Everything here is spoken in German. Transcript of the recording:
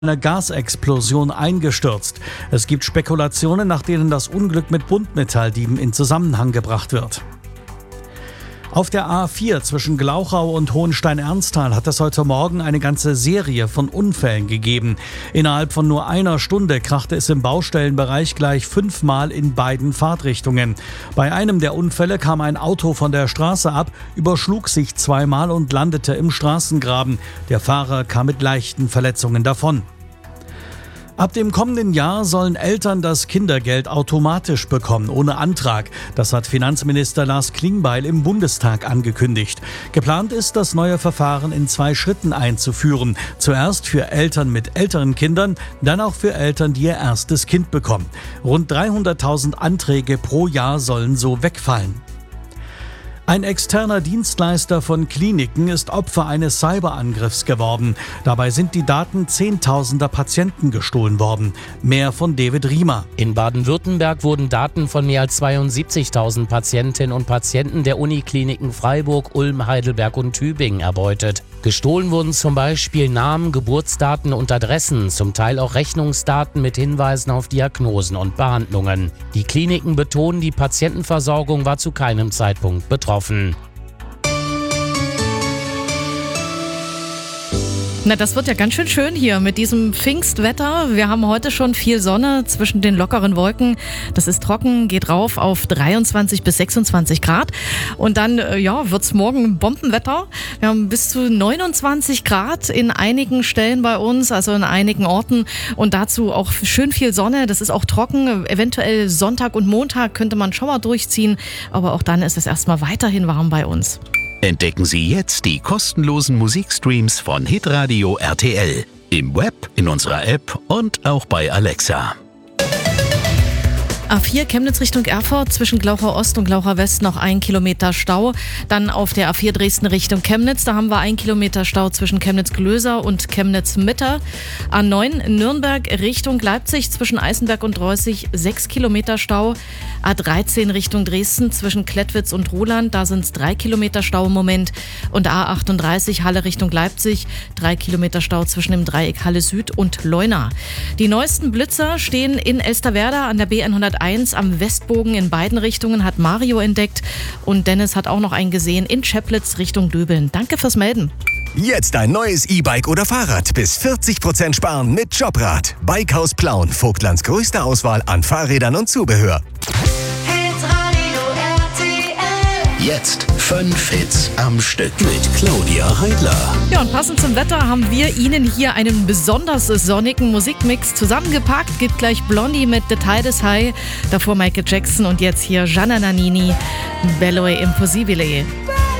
Eine Gasexplosion eingestürzt. Es gibt Spekulationen, nach denen das Unglück mit Buntmetalldieben in Zusammenhang gebracht wird. Auf der A4 zwischen Glauchau und Hohenstein-Ernsthal hat es heute Morgen eine ganze Serie von Unfällen gegeben. Innerhalb von nur einer Stunde krachte es im Baustellenbereich gleich 5-mal in beiden Fahrtrichtungen. Bei einem der Unfälle kam ein Auto von der Straße ab, überschlug sich 2-mal und landete im Straßengraben. Der Fahrer kam mit leichten Verletzungen davon. Ab dem kommenden Jahr sollen Eltern das Kindergeld automatisch bekommen, ohne Antrag. Das hat Finanzminister Lars Klingbeil im Bundestag angekündigt. Geplant ist, das neue Verfahren in 2 Schritten einzuführen. Zuerst für Eltern mit älteren Kindern, dann auch für Eltern, die ihr erstes Kind bekommen. Rund 300.000 Anträge pro Jahr sollen so wegfallen. Ein externer Dienstleister von Kliniken ist Opfer eines Cyberangriffs geworden. Dabei sind die Daten Zehntausender Patienten gestohlen worden. Mehr von David Riemer. In Baden-Württemberg wurden Daten von mehr als 72.000 Patientinnen und Patienten der Unikliniken Freiburg, Ulm, Heidelberg und Tübingen erbeutet. Gestohlen wurden zum Beispiel Namen, Geburtsdaten und Adressen, zum Teil auch Rechnungsdaten mit Hinweisen auf Diagnosen und Behandlungen. Die Kliniken betonen, die Patientenversorgung war zu keinem Zeitpunkt betroffen. Na, das wird ja ganz schön schön hier mit diesem Pfingstwetter. Wir haben heute schon viel Sonne zwischen den lockeren Wolken. Das ist trocken, geht rauf auf 23 bis 26 Grad. Und dann wird's morgen Bombenwetter. Wir haben bis zu 29 Grad in einigen Stellen bei uns, also in einigen Orten. Und dazu auch schön viel Sonne. Das ist auch trocken. Eventuell Sonntag und Montag könnte man schon mal durchziehen. Aber auch dann ist es erstmal weiterhin warm bei uns. Entdecken Sie jetzt die kostenlosen Musikstreams von Hitradio RTL. Im Web, in unserer App und auch bei Alexa. A4 Chemnitz Richtung Erfurt, zwischen Glauchau Ost und Glauchau West noch 1 Kilometer Stau. Dann auf der A4 Dresden Richtung Chemnitz, da haben wir 1 Kilometer Stau zwischen Chemnitz-Glöser und Chemnitz-Mitte. A9 Nürnberg Richtung Leipzig, zwischen Eisenberg und Reußig 6 Kilometer Stau. A13 Richtung Dresden, zwischen Klettwitz und Roland, da sind es 3 Kilometer Stau im Moment. Und A38 Halle Richtung Leipzig, 3 Kilometer Stau zwischen dem Dreieck Halle Süd und Leuna. Die neuesten Blitzer stehen in Elsterwerda an der B101 am Westbogen in beiden Richtungen, hat Mario entdeckt. Und Dennis hat auch noch einen gesehen in Cheplitz Richtung Döbeln. Danke fürs Melden. Jetzt ein neues E-Bike oder Fahrrad. Bis 40% sparen mit Jobrad. Bikehaus Plauen. Vogtlands größte Auswahl an Fahrrädern und Zubehör. Jetzt 5 Hits am Stück mit Claudia Heidler. Ja, und passend zum Wetter haben wir Ihnen hier einen besonders sonnigen Musikmix zusammengepackt. Gibt gleich Blondie mit The Tide is High, davor Michael Jackson und jetzt hier Gianna Nannini, Bello e Impossibile.